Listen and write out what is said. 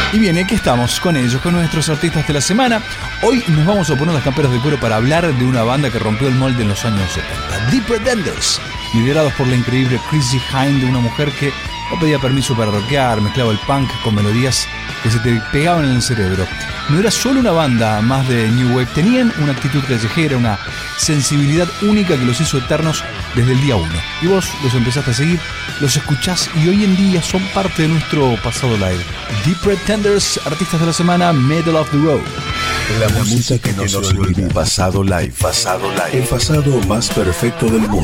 Y bien, aquí estamos con ellos, con nuestros artistas de la semana. Hoy nos vamos a poner las camperas de cuero para hablar de una banda que rompió el molde en los años 70, The Pretenders, liderados por la increíble Chrissie Hynde, una mujer que no pedía permiso para rockear, mezclaba el punk con melodías que se te pegaban en el cerebro. No era solo una banda más de New Wave, tenían una actitud callejera, una sensibilidad única que los hizo eternos desde el día 1. Y vos los empezaste a seguir, los escuchás y hoy en día son parte de nuestro pasado live. The Pretenders, artistas de la semana, Middle of the Road. La música que nos olvida. Pasado live. El pasado más perfecto del mundo.